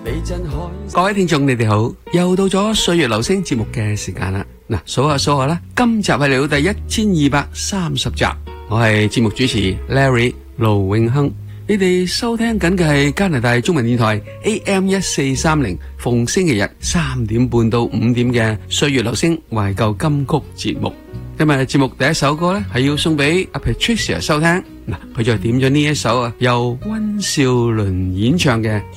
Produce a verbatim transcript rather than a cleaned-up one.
各位聽眾，你哋好，又到咗歲月留聲節目嘅時間啦。嗱，數下數下啦，今集係嚟到第一千二百三十集，我係節目主持 Larry 盧永亨。你哋收聽緊嘅係加拿大中文電台 A M 一四三零，逢星期日三點半到五點嘅歲月留聲懷舊金曲節目。今日節目第一首歌咧，係要送俾阿 Patricia 收聽。嗱，佢就點咗呢一首啊，由溫兆倫演唱嘅